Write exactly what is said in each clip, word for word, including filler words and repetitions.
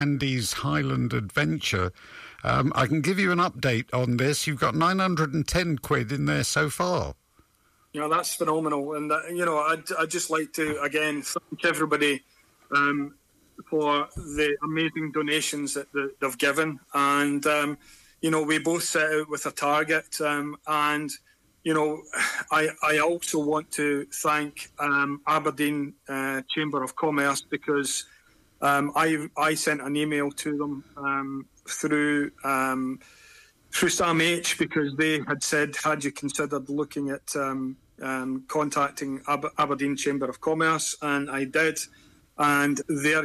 Andy's Highland Adventure. Um, I can give you an update on this. You've got nine hundred ten quid in there so far. You know, that's phenomenal. And, uh, you know, I'd, I'd just like to, again, thank everybody um, for the amazing donations that the, they've given. And, um, you know, we both set out with a target. Um, and, you know, I, I also want to thank um, Aberdeen uh, Chamber of Commerce, because um, I, I sent an email to them um, through... Um, through Sam H, because they had said, had you considered looking at um, um, contacting Aber- Aberdeen Chamber of Commerce? And I did. And they're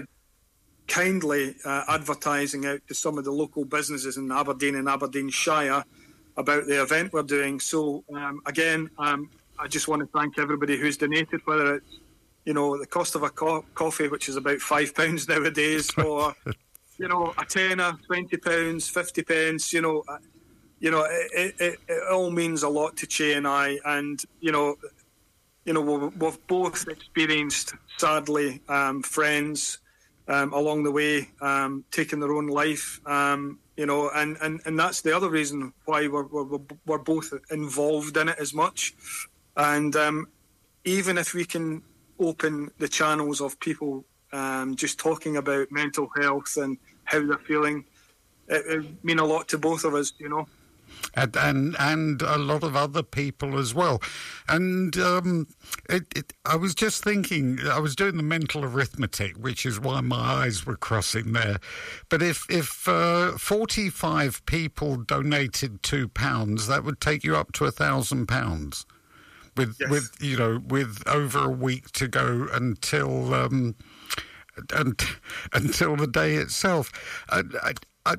kindly uh, advertising out to some of the local businesses in Aberdeen and Aberdeenshire about the event we're doing. So, um, again, um, I just want to thank everybody who's donated, whether it's, you know, the cost of a co- coffee, which is about five pounds nowadays, or, you know, a tenner, twenty pounds, fifty pence, you know... You know, it, it, it all means a lot to Che and I, and you know, you know, we've, we've both experienced, sadly, um, friends um, along the way um, taking their own life. Um, you know, and, and, and that's the other reason why we're we're, we're both involved in it as much. And um, even if we can open the channels of people um, just talking about mental health and how they're feeling, it, it mean a lot to both of us. You know. And, and and a lot of other people as well. And um, it, it, I was just thinking, I was doing the mental arithmetic, which is why my eyes were crossing there. But if if uh, forty-five people donated two pounds, that would take you up to a thousand pounds. With yes. with you know with over a week to go until um, and, until the day itself. I, I,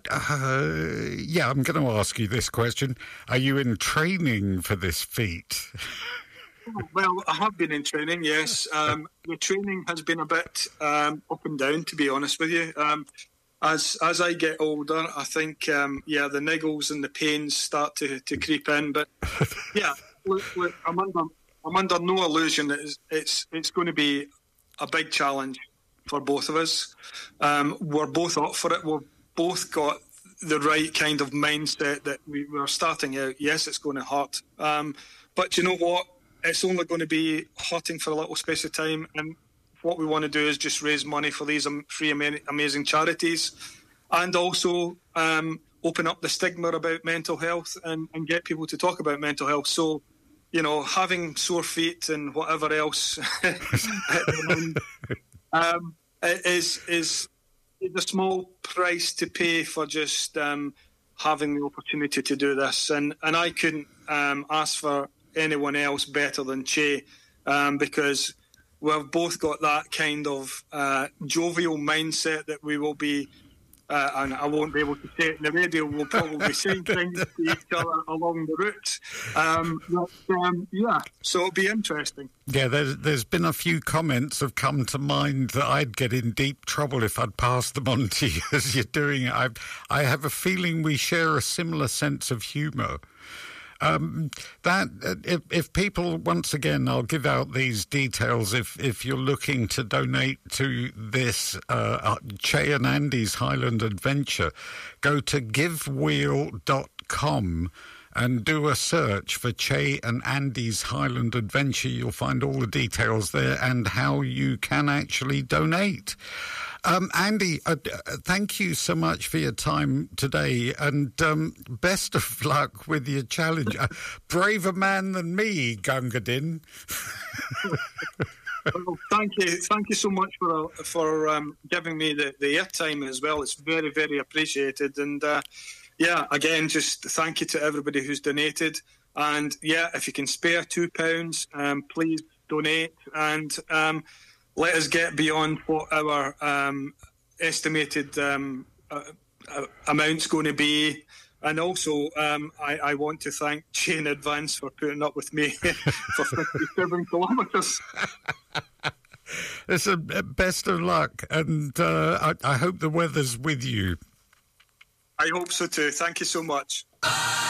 Uh, yeah, I'm going to ask you this question. Are you in training for this feat? Well, I have been in training, yes. Um, the training has been a bit um, up and down, to be honest with you. Um, as as I get older, I think, um, yeah, the niggles and the pains start to, to creep in. But, yeah, look, look, I'm, under, I'm under no illusion that it's, it's, it's going to be a big challenge for both of us. Um, we're both up for it. We're both got the right kind of mindset that we were starting out. Yes, it's going to hurt. Um, but you know what? It's only going to be hurting for a little space of time. And what we want to do is just raise money for these three amazing charities, and also um, open up the stigma about mental health and, and get people to talk about mental health. So, you know, having sore feet and whatever else um, is is... It's a small price to pay for just um, having the opportunity to do this. And, and I couldn't um, ask for anyone else better than Che, um, because we've both got that kind of uh, jovial mindset that we will be, uh, and I won't be able to say it in the radio, we'll probably be saying things to each other along the route. Um, but, um, yeah, so it'll be interesting. Yeah, there's, there's been a few comments have come to mind that I'd get in deep trouble if I'd pass them on to you as you're doing it. I, I have a feeling we share a similar sense of humour. Um, that if, if people, once again, I'll give out these details. If if you're looking to donate to this uh, Che and Andy's Highland Adventure, go to give wheel dot com and do a search for Che and Andy's Highland Adventure. You'll find all the details there and how you can actually donate. Um, Andy, uh, thank you so much for your time today, and um, best of luck with your challenge. Uh, braver man than me, Gunga Din. Well, thank you, thank you so much for for um, giving me the, the airtime as well. It's very, very appreciated, and uh, yeah, again, just thank you to everybody who's donated. And yeah, if you can spare two pounds, um, please donate, and um, let us get beyond what our um, estimated um, uh, uh, amount's going to be. And also, um, I, I want to thank Che in advance for putting up with me for fifty-seven kilometres. Listen, best of luck, and uh, I, I hope the weather's with you. I hope so too. Thank you so much.